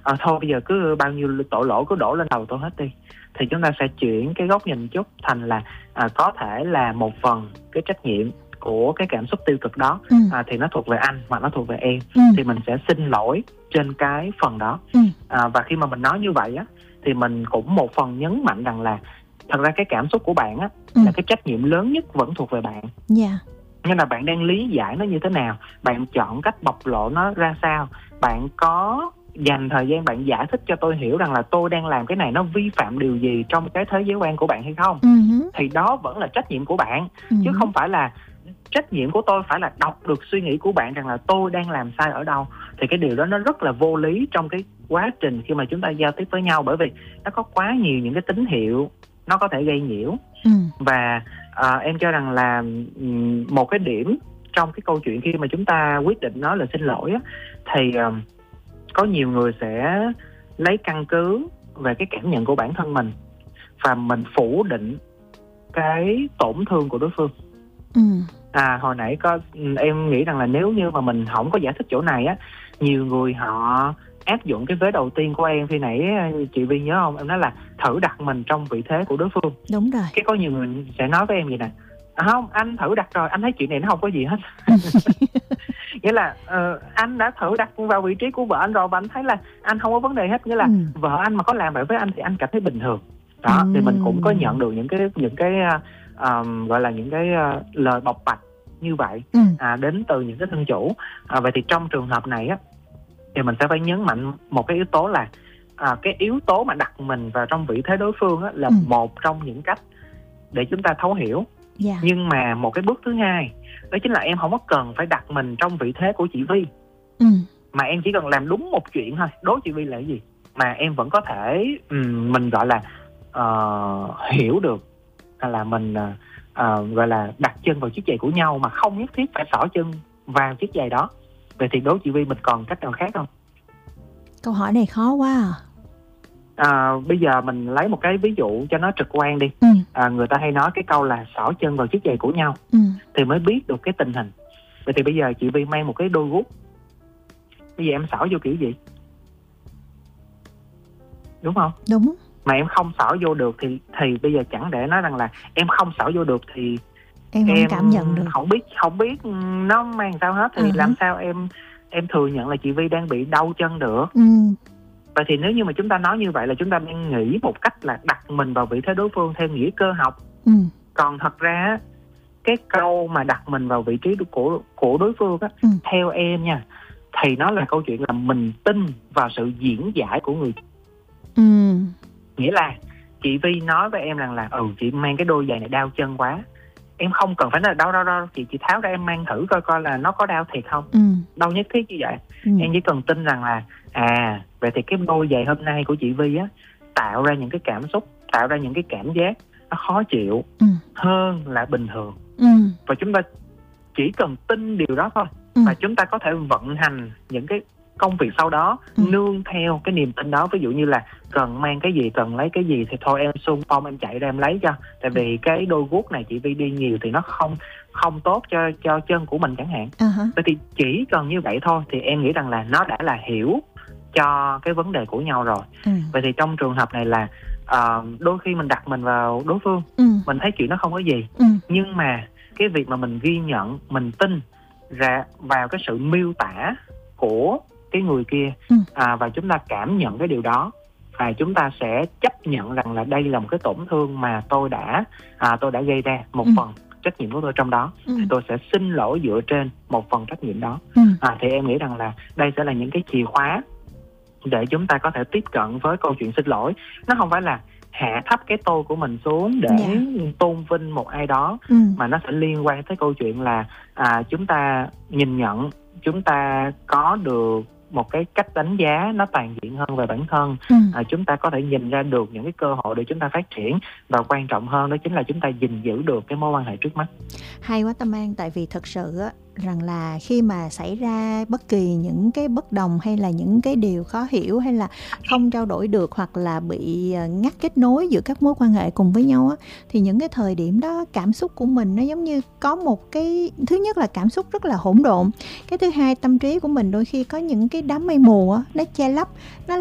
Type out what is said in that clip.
thôi bây giờ cứ bao nhiêu tội lỗi cứ đổ lên đầu tôi hết đi, thì chúng ta sẽ chuyển cái góc nhìn chút thành là có thể là một phần cái trách nhiệm của cái cảm xúc tiêu cực đó thì nó thuộc về anh hoặc nó thuộc về em, thì mình sẽ xin lỗi trên cái phần đó. Và khi mà mình nói như vậy á, thì mình cũng một phần nhấn mạnh rằng là thật ra cái cảm xúc của bạn á là cái trách nhiệm lớn nhất vẫn thuộc về bạn. Nên là bạn đang lý giải nó như thế nào, bạn chọn cách bộc lộ nó ra sao, bạn có dành thời gian bạn giải thích cho tôi hiểu rằng là tôi đang làm cái này nó vi phạm điều gì trong cái thế giới quan của bạn hay không, thì đó vẫn là trách nhiệm của bạn, chứ không phải là trách nhiệm của tôi phải là đọc được suy nghĩ của bạn rằng là tôi đang làm sai ở đâu. Thì cái điều đó nó rất là vô lý trong cái quá trình khi mà chúng ta giao tiếp với nhau, bởi vì nó có quá nhiều những cái tín hiệu nó có thể gây nhiễu. Và em cho rằng là một cái điểm trong cái câu chuyện khi mà chúng ta quyết định nói là xin lỗi á, thì có nhiều người sẽ lấy căn cứ về cái cảm nhận của bản thân mình và mình phủ định cái tổn thương của đối phương. Hồi nãy em nghĩ rằng là nếu như mà mình không có giải thích chỗ này á, nhiều người họ áp dụng cái vế đầu tiên của em khi nãy chị Vi nhớ không, em nói là thử đặt mình trong vị thế của đối phương. Đúng rồi. Cái có nhiều người sẽ nói với em vậy nè, không, anh thử đặt rồi, anh thấy chuyện này nó không có gì hết. Nghĩa là anh đã thử đặt vào vị trí của vợ anh rồi và anh thấy là anh không có vấn đề hết. Nghĩa là vợ anh mà có làm vậy với anh thì anh cảm thấy bình thường. Đó, thì mình cũng có nhận được những cái gọi là những cái lời bộc bạch như vậy đến từ những cái thân chủ. Vậy thì trong trường hợp này á, thì mình sẽ phải nhấn mạnh một cái yếu tố là cái yếu tố mà đặt mình vào trong vị thế đối phương á, là một trong những cách để chúng ta thấu hiểu. Nhưng mà một cái bước thứ hai đó chính là em không có cần phải đặt mình trong vị thế của chị Vi, mà em chỉ cần làm đúng một chuyện thôi. Đố chị Vi là cái gì mà em vẫn có thể mình gọi là hiểu được là mình gọi là đặt chân vào chiếc giày của nhau mà không nhất thiết phải xỏ chân vào chiếc giày đó. Vậy thì đố chị Vi mình còn cách nào khác không? Câu hỏi này khó quá Bây giờ mình lấy một cái ví dụ cho nó trực quan đi. Người ta hay nói cái câu là xỏ chân vào chiếc giày của nhau thì mới biết được cái tình hình. Vậy thì bây giờ chị Vi mang một cái đôi guốc, bây giờ em xỏ vô kiểu gì? Đúng không? Đúng. Mà em không xỏ vô được thì bây giờ chẳng để nói rằng là em không xỏ vô được thì em không cảm nhận được, không biết nó mang sao hết, thì làm sao em thừa nhận là chị Vi đang bị đau chân được. Vậy thì nếu như mà chúng ta nói như vậy là chúng ta đang nghĩ một cách là đặt mình vào vị thế đối phương theo nghĩa cơ học. Còn thật ra cái câu mà đặt mình vào vị trí của đối phương á, theo em nha, thì nó là câu chuyện là mình tin vào sự diễn giải của người. Nghĩa là chị Vi nói với em rằng là chị mang cái đôi giày này đau chân quá, em không cần phải nói là đau, chị tháo ra em mang thử coi là nó có đau thiệt không. Đâu nhất thiết như vậy. Em chỉ cần tin rằng là vậy thì cái đôi giày hôm nay của chị Vi á tạo ra những cái cảm xúc, tạo ra những cái cảm giác nó khó chịu hơn là bình thường. Và chúng ta chỉ cần tin điều đó thôi, và chúng ta có thể vận hành những cái công việc sau đó nương theo cái niềm tin đó. Ví dụ như là cần mang cái gì, cần lấy cái gì thì thôi em xung phong em chạy ra em lấy cho, tại vì cái đôi guốc này chị Vi đi nhiều thì nó không tốt cho chân của mình chẳng hạn. Vậy thì chỉ cần như vậy thôi thì em nghĩ rằng là nó đã là hiểu cho cái vấn đề của nhau rồi. Vậy thì trong trường hợp này là đôi khi mình đặt mình vào đối phương, mình thấy chuyện nó không có gì, nhưng mà cái việc mà mình ghi nhận, mình tin ra vào cái sự miêu tả của cái người kia, và chúng ta cảm nhận cái điều đó, và chúng ta sẽ chấp nhận rằng là đây là một cái tổn thương mà tôi đã gây ra, một phần trách nhiệm của tôi trong đó, thì tôi sẽ xin lỗi dựa trên một phần trách nhiệm đó. Thì em nghĩ rằng là đây sẽ là những cái chìa khóa để chúng ta có thể tiếp cận với câu chuyện xin lỗi. Nó không phải là hạ thấp cái tôi của mình xuống để tôn vinh một ai đó, mà nó sẽ liên quan tới câu chuyện là chúng ta nhìn nhận, chúng ta có được một cái cách đánh giá nó toàn diện hơn về bản thân. Chúng ta có thể nhìn ra được những cái cơ hội để chúng ta phát triển, và quan trọng hơn đó chính là chúng ta gìn giữ được cái mối quan hệ trước mắt. Hay quá Tâm An, tại vì thật sự á, rằng là khi mà xảy ra bất kỳ những cái bất đồng hay là những cái điều khó hiểu hay là không trao đổi được hoặc là bị ngắt kết nối giữa các mối quan hệ cùng với nhau á, thì những cái thời điểm đó cảm xúc của mình nó giống như có một cái, thứ nhất là cảm xúc rất là hỗn độn, cái thứ hai tâm trí của mình đôi khi có những cái đám mây mù á, nó che lấp, nó